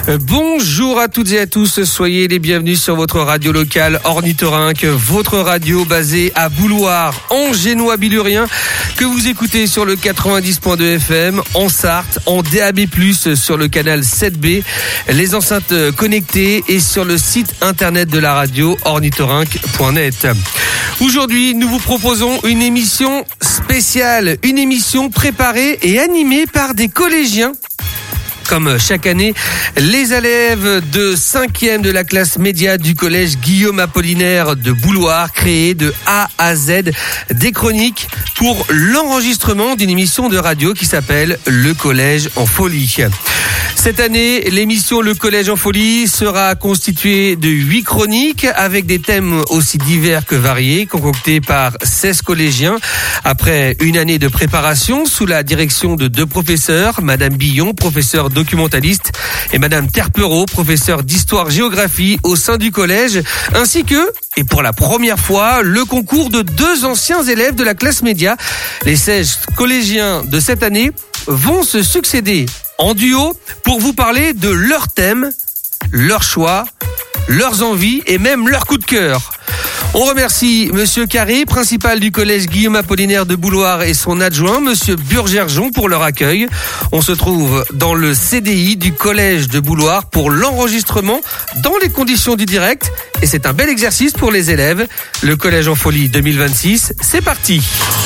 Bonjour à toutes et à tous, soyez les bienvenus sur votre radio locale Ornithorynque, votre radio basée à Bouloire, en génois bilurien, que vous écoutez sur le 90.2 FM, en Sarthe, en DAB+, sur le canal 7B, les enceintes connectées et sur le site internet de la radio ornithorynque.net. Aujourd'hui, nous vous proposons une émission spéciale, une émission préparée et animée par des collégiens. Comme chaque année, les élèves de 5e de la classe média du collège Guillaume Apollinaire de Bouloire créent de A à Z des chroniques pour l'enregistrement d'une émission de radio qui s'appelle Le Collège en Folie. Cette année, l'émission Le Collège en Folie sera constituée de 8 chroniques avec des thèmes aussi divers que variés, concoctés par 16 collégiens. Après une année de préparation sous la direction de 2 professeurs, Madame Billon, professeure documentaliste, et Madame Terpereau, professeure d'histoire-géographie au sein du collège, ainsi que, et pour la première fois, le concours de 2 anciens élèves de la classe média. Les 16 collégiens de cette année vont se succéder en duo pour vous parler de leurs thèmes, leurs choix, leurs envies et même leurs coups de cœur. On remercie Monsieur Carré, principal du collège Guillaume Apollinaire de Bouloire, et son adjoint, Monsieur Burgerjon, pour leur accueil. On se trouve dans le CDI du collège de Bouloire pour l'enregistrement dans les conditions du direct. Et c'est un bel exercice pour les élèves. Le Collège en Folie 2026, c'est parti.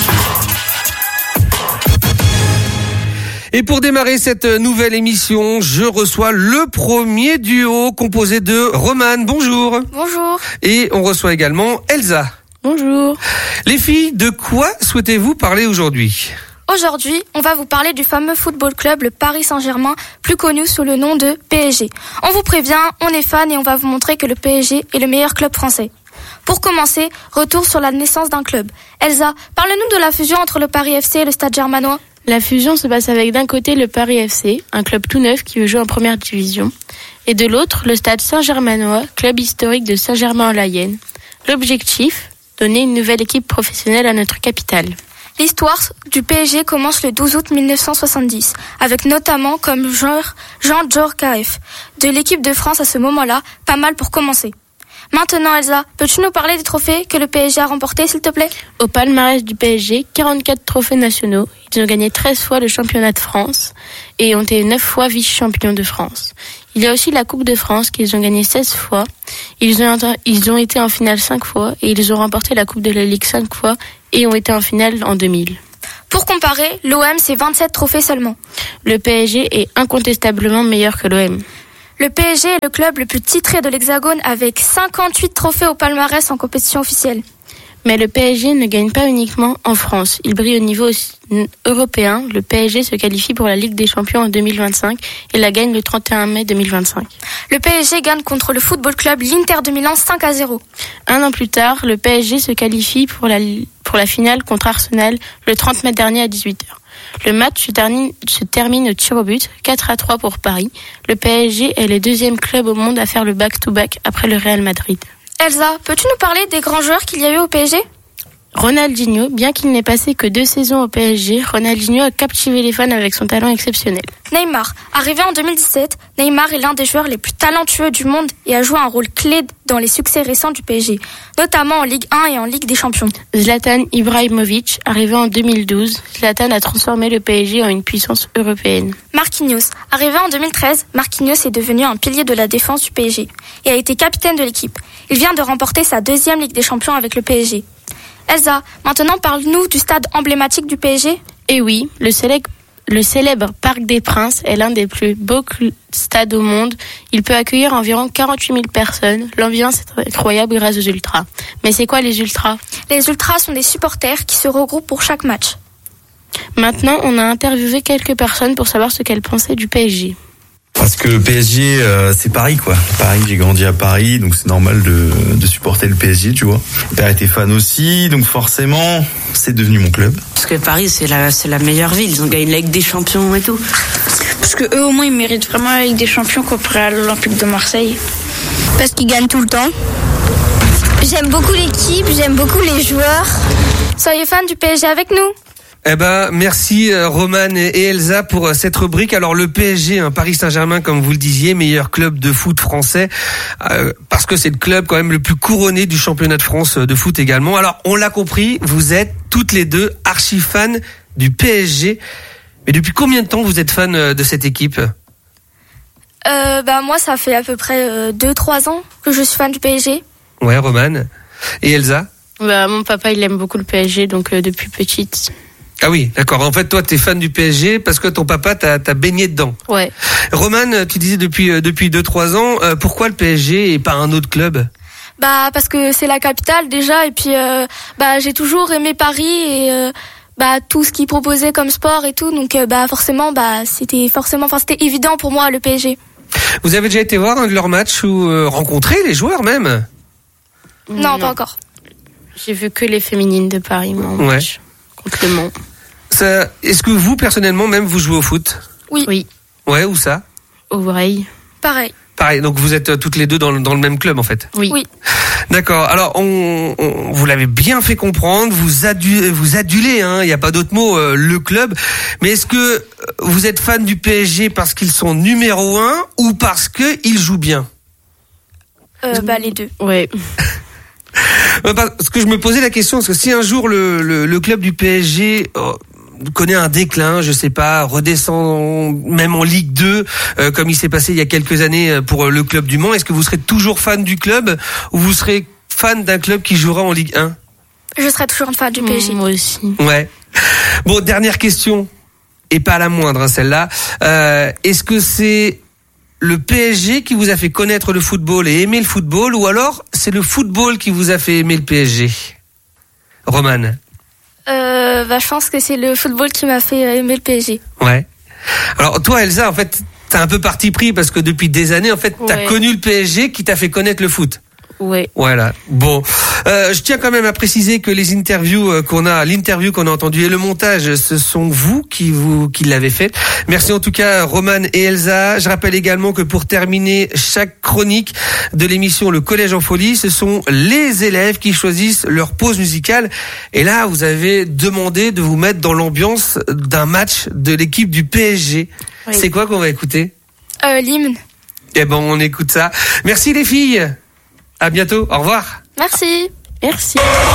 Et pour démarrer cette nouvelle émission, je reçois le premier duo composé de Romane. Bonjour. Bonjour. Et on reçoit également Elsa. Bonjour. Les filles, de quoi souhaitez-vous parler aujourd'hui ? Aujourd'hui, on va vous parler du fameux football club, le Paris Saint-Germain, plus connu sous le nom de PSG. On vous prévient, on est fan et on va vous montrer que le PSG est le meilleur club français. Pour commencer, retour sur la naissance d'un club. Elsa, parle-nous de la fusion entre le Paris FC et le Stade Germanois. La fusion se passe avec d'un côté le Paris FC, un club tout neuf qui veut jouer en première division, et de l'autre le Stade Saint-Germanois, club historique de Saint-Germain-en-Laye. L'objectif, donner une nouvelle équipe professionnelle à notre capitale. L'histoire du PSG commence le 12 août 1970, avec notamment comme joueur Jean Djorkaeff, de l'équipe de France à ce moment-là, pas mal pour commencer. Maintenant Elsa, peux-tu nous parler des trophées que le PSG a remportés s'il te plaît ? Au palmarès du PSG, 44 trophées nationaux. Ils ont gagné 13 fois le championnat de France et ont été 9 fois vice-champions de France. Il y a aussi la Coupe de France qu'ils ont gagné 16 fois. Ils ont été en finale 5 fois et ils ont remporté la Coupe de la Ligue 5 fois et ont été en finale en 2000. Pour comparer, l'OM c'est 27 trophées seulement. Le PSG est incontestablement meilleur que l'OM. Le PSG est le club le plus titré de l'Hexagone avec 58 trophées au palmarès en compétition officielle. Mais le PSG ne gagne pas uniquement en France. Il brille au niveau européen. Le PSG se qualifie pour la Ligue des Champions en 2025 et la gagne le 31 mai 2025. Le PSG gagne contre le football club l'Inter de Milan 5-0. Un an plus tard, le PSG se qualifie pour la finale contre Arsenal le 30 mai dernier à 18h. Le match se termine au tir au but, 4-3 pour Paris. Le PSG est le 2e club au monde à faire le back-to-back après le Real Madrid. Elsa, peux-tu nous parler des grands joueurs qu'il y a eu au PSG ? Ronaldinho, bien qu'il n'ait passé que 2 saisons au PSG, Ronaldinho a captivé les fans avec son talent exceptionnel. Neymar, arrivé en 2017, Neymar est l'un des joueurs les plus talentueux du monde et a joué un rôle clé dans les succès récents du PSG, notamment en Ligue 1 et en Ligue des Champions. Zlatan Ibrahimovic, arrivé en 2012, Zlatan a transformé le PSG en une puissance européenne. Marquinhos, arrivé en 2013, Marquinhos est devenu un pilier de la défense du PSG et a été capitaine de l'équipe. Il vient de remporter sa 2e Ligue des Champions avec le PSG. Elsa, maintenant parle-nous du stade emblématique du PSG. Eh oui, le célèbre Parc des Princes est l'un des plus beaux stades au monde. Il peut accueillir environ 48 000 personnes. L'ambiance est incroyable grâce aux ultras. Mais c'est quoi les ultras ? Les ultras sont des supporters qui se regroupent pour chaque match. Maintenant, on a interviewé quelques personnes pour savoir ce qu'elles pensaient du PSG. Parce que le PSG, c'est Paris, quoi. Paris, j'ai grandi à Paris, donc c'est normal de supporter le PSG, tu vois. Mon père était fan aussi, donc forcément, c'est devenu mon club. Parce que Paris, c'est la meilleure ville. Ils ont gagné la Ligue des Champions et tout. Parce que eux, au moins, ils méritent vraiment la Ligue des Champions comparé à l'Olympique de Marseille. Parce qu'ils gagnent tout le temps. J'aime beaucoup l'équipe, j'aime beaucoup les joueurs. Soyez fan du PSG avec nous. Eh ben, merci Romane et Elsa pour cette rubrique. Alors le PSG, Paris Saint-Germain, comme vous le disiez, meilleur club de foot français, parce que c'est le club quand même le plus couronné du championnat de France de foot également. Alors on l'a compris, vous êtes toutes les deux archi fans du PSG. Mais depuis combien de temps vous êtes fan de cette équipe ? Moi ça fait à peu près 2-3 ans que je suis fan du PSG. Ouais, Romane. Et Elsa ? Mon papa, il aime beaucoup le PSG, donc depuis petite. Ah oui, d'accord. En fait, toi, t'es fan du PSG parce que ton papa t'a baigné dedans. Ouais. Romane, tu disais depuis 2-3 ans, pourquoi le PSG et pas un autre club ? Parce que c'est la capitale déjà, et puis j'ai toujours aimé Paris et tout ce qu'ils proposaient comme sport et tout, donc c'était évident pour moi le PSG. Vous avez déjà été voir un de leurs matchs ou rencontrer les joueurs même ? Non, pas encore. J'ai vu que les féminines de Paris, moi, en match contre Le Mans. Est-ce que vous, personnellement, même, vous jouez au foot ? Oui. Ouais, où ça ? Au Breil. Pareil, donc vous êtes toutes les deux dans le même club, en fait ? Oui. D'accord, alors vous l'avez bien fait comprendre, vous adulez, il n'y a pas d'autre mot, le club. Mais est-ce que vous êtes fan du PSG parce qu'ils sont numéro 1 ou parce qu'ils jouent bien ? Les deux. Ouais. Parce que je me posais la question, parce que si un jour le club du PSG connaît un déclin, je sais pas, redescend même en Ligue 2, comme il s'est passé il y a quelques années pour le club du Mans, est-ce que vous serez toujours fan du club ou vous serez fan d'un club qui jouera en Ligue 1 ? Je serai toujours fan du PSG. Moi aussi. Ouais. Bon, dernière question, et pas la moindre, celle-là. Est-ce que c'est le PSG qui vous a fait connaître le football et aimer le football, ou alors c'est le football qui vous a fait aimer le PSG ? Romane ? Je pense que c'est le football qui m'a fait aimer le PSG. Ouais. Alors toi, Elsa, en fait, t'as un peu parti pris parce que depuis des années, en fait, t'as connu le PSG qui t'a fait connaître le foot. Ouais. Voilà. Bon, je tiens quand même à préciser que l'interview qu'on a entendue et le montage, ce sont vous qui l'avez fait. Merci en tout cas Romane et Elsa. Je rappelle également que pour terminer chaque chronique de l'émission Le Collège en Folie, ce sont les élèves qui choisissent leur pause musicale. Et là, vous avez demandé de vous mettre dans l'ambiance d'un match de l'équipe du PSG. Oui. C'est quoi qu'on va écouter ? L'hymne. Eh ben, on écoute ça. Merci les filles. À bientôt. Au revoir. Merci.